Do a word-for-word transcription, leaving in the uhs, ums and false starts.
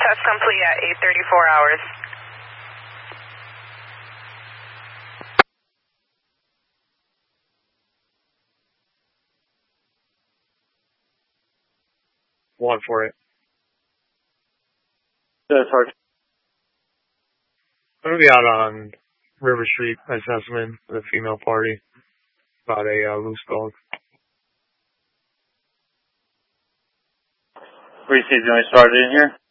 test complete at eight thirty-four hours. One for it. That's hard. I'm going to be out on River Street, assessment with a female party about a uh, loose dog. Receive, you only started in here?